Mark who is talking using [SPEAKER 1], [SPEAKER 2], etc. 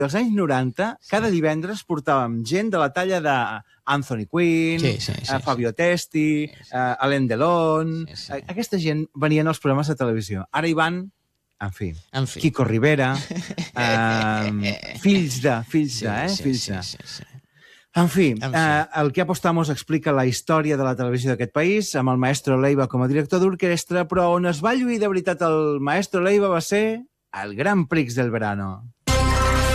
[SPEAKER 1] dels anys 90, cada divendres portàvem gent de la talla d'Anthony Quinn, Fabio Testi, Alain Delon... Aquesta gent venien als programes de televisió. Ara hi van, en fi, Kiko Rivera, fills de. En fi, el que Apostamos explica la història de la televisió d'aquest país, amb el Maestro Leiva com a director d'orquestra, però on es va lluir de veritat el Maestro Leiva va ser el Gran Prix del Verano.